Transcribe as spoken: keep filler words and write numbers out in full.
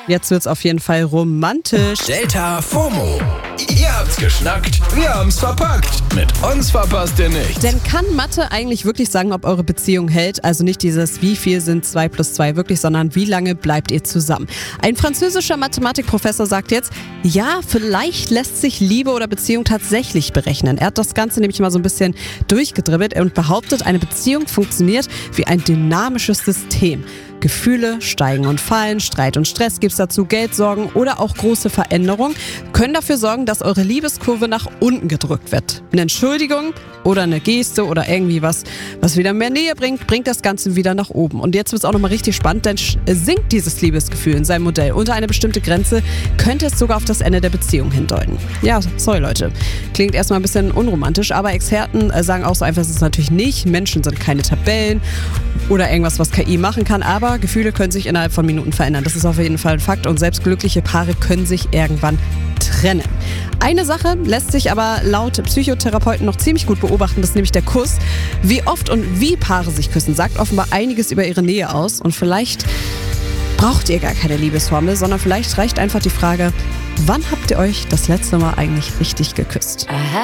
Jetzt wird's auf jeden Fall romantisch. Delta FOMO. Ihr habt's geschnackt, wir haben's verpackt. Mit uns verpasst ihr nichts. Denn kann Mathe eigentlich wirklich sagen, ob eure Beziehung hält? Also nicht dieses, wie viel sind zwei plus zwei wirklich, sondern wie lange bleibt ihr zusammen? Ein französischer Mathematikprofessor sagt jetzt, ja, vielleicht lässt sich Liebe oder Beziehung tatsächlich berechnen. Er hat das Ganze nämlich mal so ein bisschen durchgedribbelt und behauptet, eine Beziehung funktioniert wie ein dynamisches System. Gefühle steigen und fallen, Streit und Stress gibt's dazu, Geldsorgen oder auch große Veränderungen können dafür sorgen, dass eure Liebeskurve nach unten gedrückt wird. Eine Entschuldigung oder eine Geste oder irgendwie was, was wieder mehr Nähe bringt, bringt das Ganze wieder nach oben. Und jetzt wird's auch nochmal richtig spannend, denn sinkt dieses Liebesgefühl in seinem Modell unter eine bestimmte Grenze, könnte es sogar auf das Ende der Beziehung hindeuten. Ja, sorry Leute. Klingt erstmal ein bisschen unromantisch, aber Experten sagen auch so einfach, es ist natürlich nicht. Menschen sind keine Tabellen oder irgendwas, was K I machen kann, aber Gefühle können sich innerhalb von Minuten verändern. Das ist auf jeden Fall ein Fakt und selbst glückliche Paare können sich irgendwann trennen. Eine Sache lässt sich aber laut Psychotherapeuten noch ziemlich gut beobachten, das ist nämlich der Kuss. Wie oft und wie Paare sich küssen, sagt offenbar einiges über ihre Nähe aus und vielleicht braucht ihr gar keine Liebesformel, sondern vielleicht reicht einfach die Frage, wann habt ihr euch das letzte Mal eigentlich richtig geküsst? Aha.